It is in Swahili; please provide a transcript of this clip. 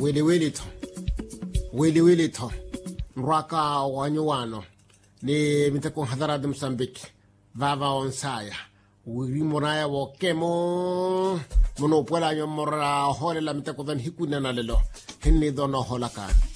wili tho nrwaka wanyuwano ni mitakong hadara de Mozambique vava onsaya wiri moraya wo kemo mono pwela nyo mora hole la mitakong hikuna na lelo hinni dono holaka